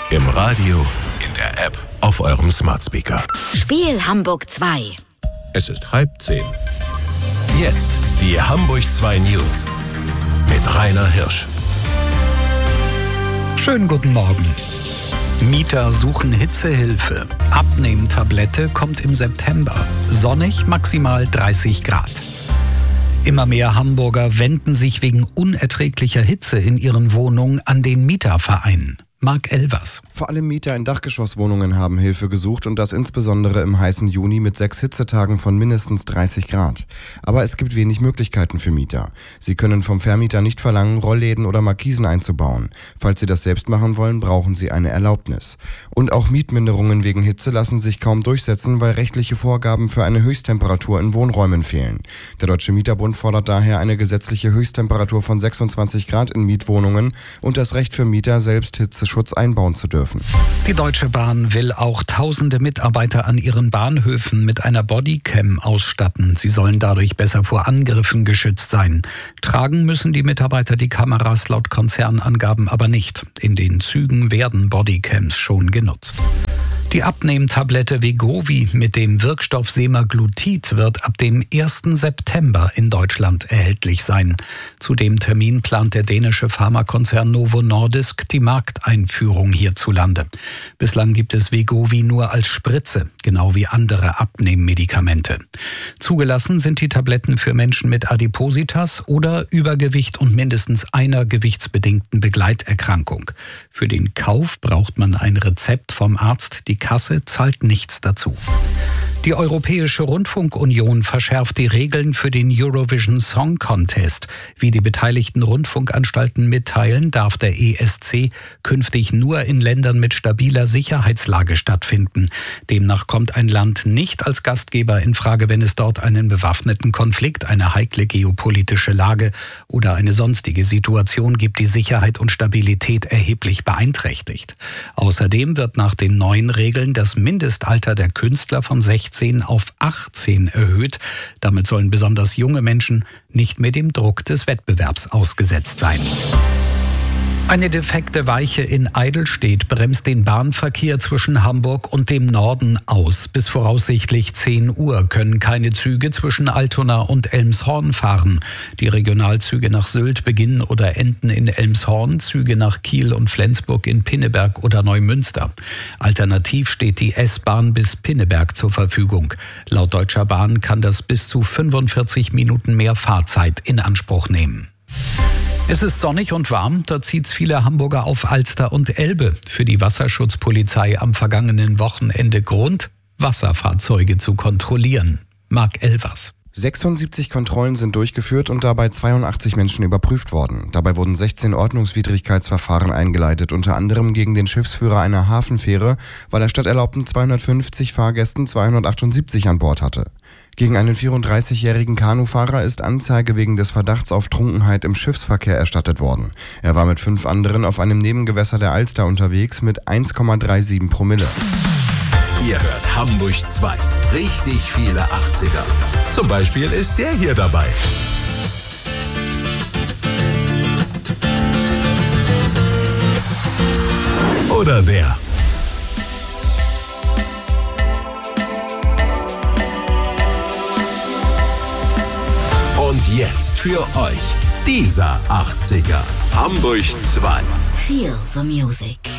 Im Radio, in der App, auf eurem Smart Speaker. Spiel Hamburg 2. Es ist 9:30. Jetzt die Hamburg 2 News mit Rainer Hirsch. Schönen guten Morgen. Mieter suchen Hitzehilfe. Abnehmtablette kommt im September. Sonnig, maximal 30 Grad. Immer mehr Hamburger wenden sich wegen unerträglicher Hitze in ihren Wohnungen an den Mieterverein. Marc Elvers. Vor allem Mieter in Dachgeschosswohnungen haben Hilfe gesucht und das insbesondere im heißen Juni mit 6 Hitzetagen von mindestens 30 Grad. Aber es gibt wenig Möglichkeiten für Mieter. Sie können vom Vermieter nicht verlangen, Rollläden oder Markisen einzubauen. Falls sie das selbst machen wollen, brauchen sie eine Erlaubnis. Und auch Mietminderungen wegen Hitze lassen sich kaum durchsetzen, weil rechtliche Vorgaben für eine Höchsttemperatur in Wohnräumen fehlen. Der Deutsche Mieterbund fordert daher eine gesetzliche Höchsttemperatur von 26 Grad in Mietwohnungen und das Recht für Mieter, selbst Hitzeschutz einbauen zu dürfen. Die Deutsche Bahn will auch tausende Mitarbeiter an ihren Bahnhöfen mit einer Bodycam ausstatten. Sie sollen dadurch besser vor Angriffen geschützt sein. Tragen müssen die Mitarbeiter die Kameras laut Konzernangaben aber nicht. In den Zügen werden Bodycams schon genutzt. Die Abnehmtablette Wegovy mit dem Wirkstoff Semaglutid wird ab dem 1. September in Deutschland erhältlich sein. Zu dem Termin plant der dänische Pharmakonzern Novo Nordisk die Markteinführung hierzulande. Bislang gibt es Wegovy nur als Spritze, genau wie andere Abnehmmedikamente. Zugelassen sind die Tabletten für Menschen mit Adipositas oder Übergewicht und mindestens einer gewichtsbedingten Begleiterkrankung. Für den Kauf braucht man ein Rezept vom Arzt. Die Kasse zahlt nichts dazu. Die Europäische Rundfunkunion verschärft die Regeln für den Eurovision Song Contest. Wie die beteiligten Rundfunkanstalten mitteilen, darf der ESC künftig nur in Ländern mit stabiler Sicherheitslage stattfinden. Demnach kommt ein Land nicht als Gastgeber in Frage, wenn es dort einen bewaffneten Konflikt, eine heikle geopolitische Lage oder eine sonstige Situation gibt, die Sicherheit und Stabilität erheblich beeinträchtigt. Außerdem wird nach den neuen Regeln das Mindestalter der Künstler von 16 auf 18 erhöht. Damit sollen besonders junge Menschen nicht mehr dem Druck des Wettbewerbs ausgesetzt sein. Eine defekte Weiche in Eidelstedt bremst den Bahnverkehr zwischen Hamburg und dem Norden aus. Bis voraussichtlich 10 Uhr können keine Züge zwischen Altona und Elmshorn fahren. Die Regionalzüge nach Sylt beginnen oder enden in Elmshorn, Züge nach Kiel und Flensburg in Pinneberg oder Neumünster. Alternativ steht die S-Bahn bis Pinneberg zur Verfügung. Laut Deutscher Bahn kann das bis zu 45 Minuten mehr Fahrzeit in Anspruch nehmen. Es ist sonnig und warm, da zieht's viele Hamburger auf Alster und Elbe. Für die Wasserschutzpolizei am vergangenen Wochenende Grund, Wasserfahrzeuge zu kontrollieren. Marc Elvers. 76 Kontrollen sind durchgeführt und dabei 82 Menschen überprüft worden. Dabei wurden 16 Ordnungswidrigkeitsverfahren eingeleitet, unter anderem gegen den Schiffsführer einer Hafenfähre, weil er statt erlaubten 250 Fahrgästen 278 an Bord hatte. Gegen einen 34-jährigen Kanufahrer ist Anzeige wegen des Verdachts auf Trunkenheit im Schiffsverkehr erstattet worden. Er war mit 5 anderen auf einem Nebengewässer der Alster unterwegs mit 1,37 Promille. Ihr hört Hamburg 2. Richtig viele 80er. Zum Beispiel ist der hier dabei. Oder der. Und jetzt für euch dieser 80er. Hamburg 2. Feel the music.